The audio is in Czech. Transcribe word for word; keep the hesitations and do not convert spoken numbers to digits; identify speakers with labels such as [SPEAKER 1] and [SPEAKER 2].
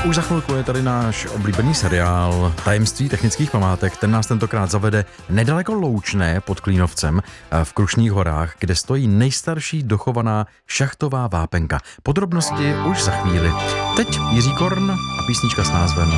[SPEAKER 1] Už za chvilku je tady náš oblíbený seriál Tajemství technických památek. Ten nás tentokrát zavede nedaleko Loučné pod Klínovcem v Krušných horách, kde stojí nejstarší dochovaná šachtová vápenka. Podrobnosti už za chvíli. Teď Jiří Korn a písnička s názvem